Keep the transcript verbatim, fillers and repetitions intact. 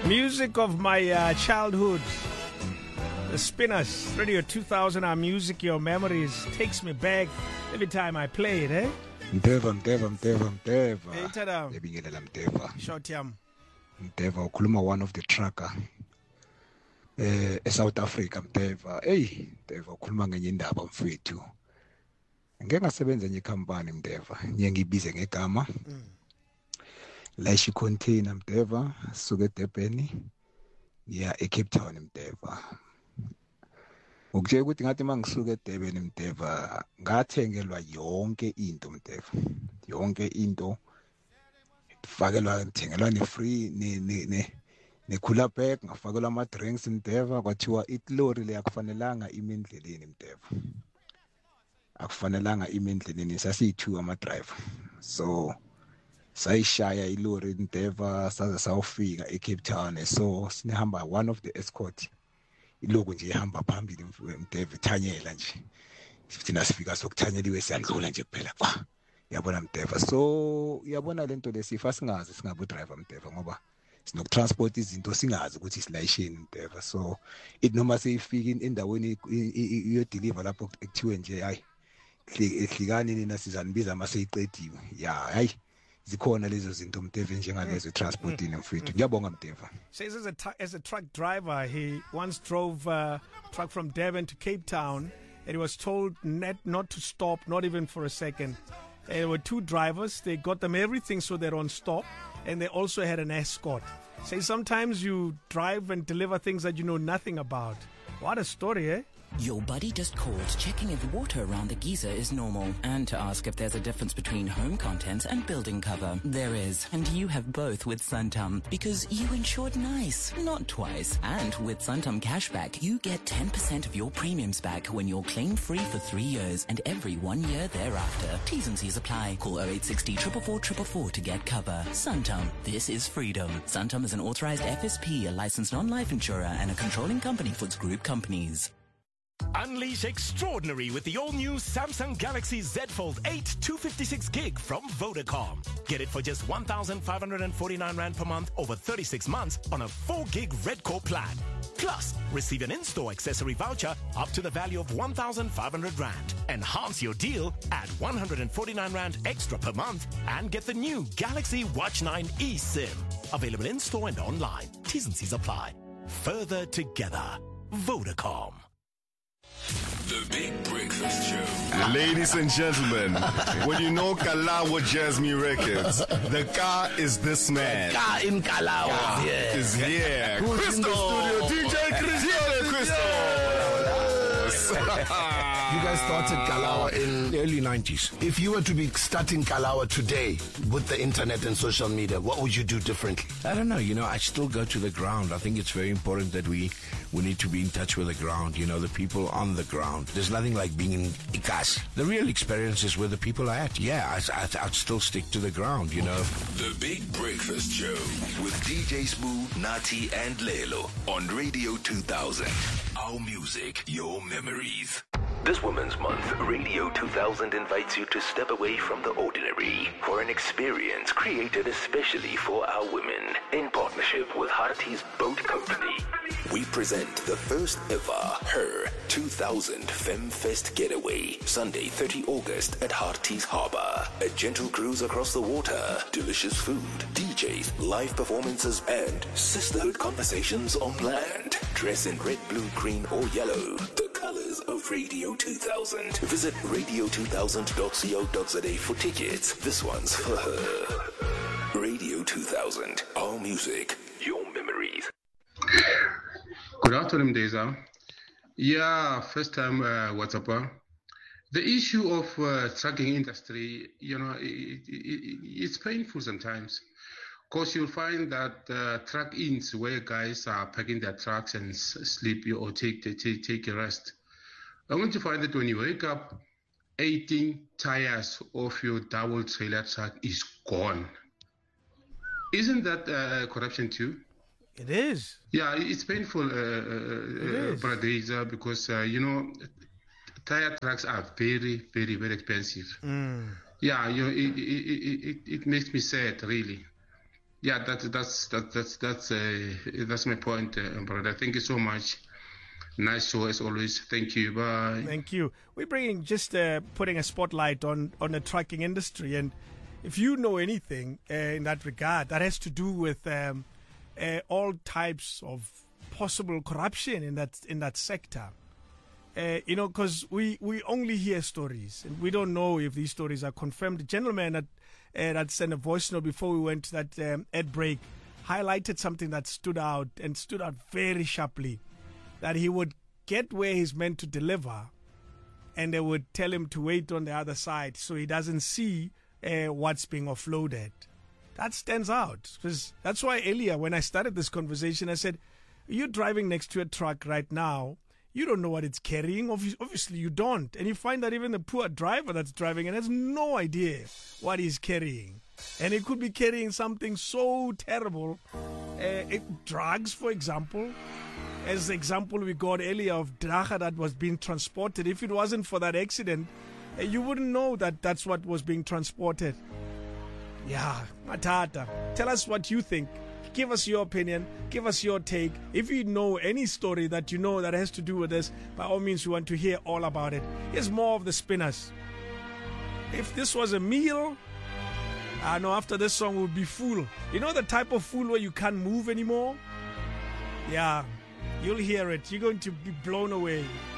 Music of my uh, childhood. The Spinners, Radio two thousand, our music, your memories, takes me back every time I play it, eh? Mdeva, Mdeva, Mdeva, Mdeva. Hey, tada. Ebingelela Mdeva. Short yam. Mdeva, ukhuluma one of the tracker. Eh, eSouth Africa, Mdeva. Hey, Mdeva, ukhuluma ngenye indaba mfethu. Ngeke ngasebenza enye company Mdeva. Ngiye ngibize ngegama. Mm. Lashi container Mdeva, suke eDurban. Ngiya eCape Town Mdeva. Ukuthe ukuthi ngathi mangisuka eDurban Mdeva ngathengelwa yonke into Mdeva, yonke into fakelwa ngithengelwa ne free ne ne ne cooler bag, ngafakelwa ama drinks Mdeva, kwathiwa itlori le akufanelanga ime endleleni Mdeva, akufanelanga ime endleleni, sasiyi-two ama driver, so sayishaya ilori Mdeva saze sawufika eCape Town, so sinehamba one of the escort iloku nje ihamba phambili Mdeva ithanyela nje thina sifika sokuthanyeliwe siyadlula nje kuphela kwa yabona Mdeva. So uyabona lento lesifa singazi singabe driver Mdeva ngoba sinokutransport izinto singazi ukuthi silayisheni Mdeva. So it noma seyifika endaweni iyo deliver lapho ekuthiwe nje hayi ehlikani nina sizanibiza mase iqediwe ya hayi zikhona lezo zinto Mdeva njengalezo transporting mfethu. Ngiyabonga Mdeva. Says as a t- as a truck driver, he once drove a truck from Durban to Cape Town, and he was told not not to stop, not even for a second. And there were two drivers. They got them everything so they're on stop, and they also had an escort. Say sometimes you drive and deliver things that you know nothing about. What a story, eh? Your buddy just called, checking if water around the geyser is normal, and to ask if there's a difference between home contents and building cover. There is, and you have both with Santam, because you insured nice, not twice. And with Santam Cashback, you get ten percent of your premiums back when you're claim-free for three years, and every one year thereafter. T's and C's apply. Call oh eight six oh, four four four four four to get cover. Santam, this is freedom. Santam is an authorized F S P, a licensed non-life insurer, and a controlling company for its group companies. Unleash extraordinary with the all-new Samsung Galaxy Z Fold eight two fifty-six gig from Vodacom. Get it for just one thousand five hundred forty-nine rand per month over thirty-six months on a four gig Red Core plan. Plus, receive an in-store accessory voucher up to the value of one thousand five hundred rand. Enhance your deal, add one hundred forty-nine rand extra per month, and get the new Galaxy Watch nine eSIM. Available in-store and online. T's and C's apply. Further together. Vodacom. The Big Breakfast Show. Ladies and gentlemen, when you know Kalawa Jasmine Records, the car is this man. The car in Kalawa yeah. is here. Who's Crystal. in the studio? D J Crystal. Crystal. You guys started Kalawa in the early nineties. If you were to be starting Kalawa today with the internet and social media, what would you do differently? I don't know. You know, I still go to the ground. I think it's very important that we, we need to be in touch with the ground, you know, the people on the ground. There's nothing like being in Ikas. The real experience is where the people are at. Yeah, I, I, I'd still stick to the ground, you know. The Big Breakfast Show with D J Smooth, Nati, and Lelo on Radio two thousand. Our music, your memories. This Women's Month, Radio two thousand invites you to step away from the ordinary for an experience created especially for our women in partnership with Harty's Boat Company. We present the first ever Her two thousand FemFest Getaway, Sunday thirtieth of August at Harty's Harbour. A gentle cruise across the water, delicious food, D Js, live performances, and sisterhood conversations on land. Dress in red, blue, green, or yellow. The colors of Radio two thousand. Visit radio two thousand dot co dot za for tickets. This one's for her. Radio two thousand. Our music, your memories. Good afternoon, Deza. Yeah, first time uh, WhatsApp. The issue of uh, trucking industry, you know, it, it, it, it's painful sometimes. Because you'll find that uh, truck-ins where guys are packing their trucks and s- sleep or take, take take a rest. I want to find that when you wake up, eighteen tires of your double trailer truck is gone. Isn't that uh, corruption too? It is. Yeah, it's painful, uh, uh, Brother Isa, because, uh, you know, tire trucks are very, very, very expensive. Mm. Yeah, you know, it, it, it, it, it makes me sad, really. yeah, that's that's that, that's that's uh, that's my point, uh, brother. Thank you so much. Nice show as always. Thank you. Bye. Thank you. We're bringing just uh, putting a spotlight on on the trucking industry, and if you know anything uh, in that regard, that has to do with um, uh, all types of possible corruption in that in that sector. Uh, you know, because we, we only hear stories, and we don't know if these stories are confirmed. The gentleman that uh, that sent a voice note before we went to that um, ad break highlighted something that stood out and stood out very sharply. That he would get where he's meant to deliver, and they would tell him to wait on the other side so he doesn't see uh, what's being offloaded. That stands out, because that's why earlier when I started this conversation, I said, you're driving next to a truck right now. You don't know what it's carrying. Obviously, you don't. And you find that even the poor driver that's driving it has no idea what he's carrying. And he could be carrying something so terrible. Uh, it, drugs, for example. As the example we got earlier of Draga that was being transported. If it wasn't for that accident, uh, you wouldn't know that that's what was being transported. Yeah, Matata. Tell us what you think. Give us your opinion. Give us your take. If you know any story that you know that has to do with this, by all means, we want to hear all about it. Here's more of the Spinners. If this was a meal, I know after this song we'll be full. You know the type of fool where you can't move anymore? Yeah, you'll hear it. You're going to be blown away.